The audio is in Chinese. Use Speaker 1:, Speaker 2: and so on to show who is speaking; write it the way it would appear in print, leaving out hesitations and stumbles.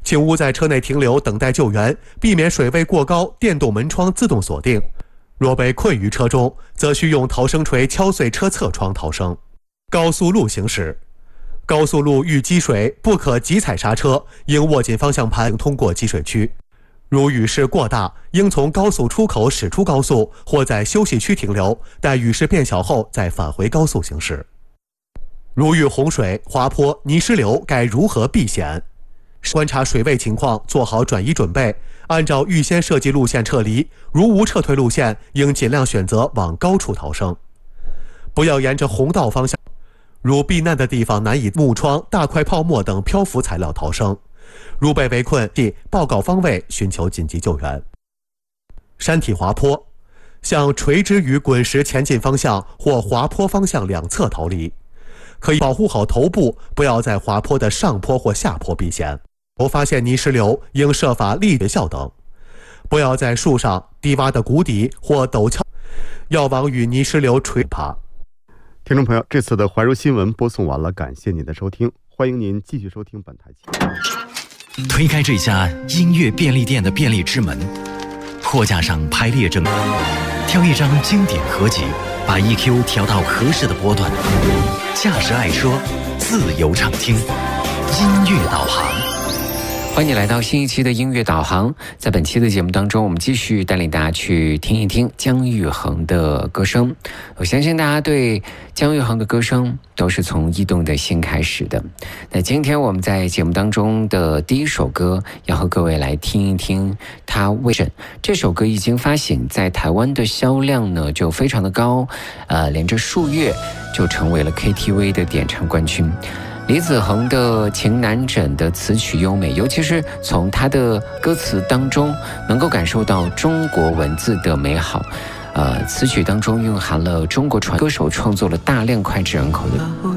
Speaker 1: 请勿在车内停留等待救援，避免水位过高，电动门窗自动锁定。若被困于车中，则需用逃生锤敲碎车侧窗逃生。高速路行驶，高速路遇积水不可急踩刹车，应握紧方向盘通过积水区。如雨势过大，应从高速出口驶出高速，或在休息区停留，待雨势变小后再返回高速行驶。如遇洪水、滑坡、泥石流，该如何避险？观察水位情况，做好转移准备，按照预先设计路线撤离。如无撤退路线，应尽量选择往高处逃生。不要沿着洪道方向，如避难的地方难以木窗、大块泡沫等漂浮材料逃生。如被围困，即报告方位，寻求紧急救援。山体滑坡，向垂直于滚石前进方向或滑坡方向两侧逃离。可以保护好头部，不要在滑坡的上坡或下坡避险。如发现泥石流，应设法立别校等。不要在树上、低洼的谷底或陡峭，要往与泥石流垂爬。
Speaker 2: 听众朋友，这次的怀柔新闻播送完了，感谢您的收听，欢迎您继续收听本台节目。
Speaker 3: 推开这家音乐便利店的便利之门，货架上排列着，挑一张经典合集，把 EQ 调到合适的波段，驾驶爱车，自由畅听，音乐导航。
Speaker 4: 欢迎你来到新一期的音乐导航。在本期的节目当中，我们继续带领大家去听一听姜育恒的歌声。我相信大家对姜育恒的歌声都是从驿动的心开始的。那今天我们在节目当中的第一首歌，要和各位来听一听他为什么这首歌一经发行，在台湾的销量呢就非常的高，连着数月就成为了 KTV 的点唱冠军。李子恒的《情难枕》的词曲优美，尤其是从他的歌词当中能够感受到中国文字的美好。词曲当中蕴含了中国歌手创作了大量脍炙人口的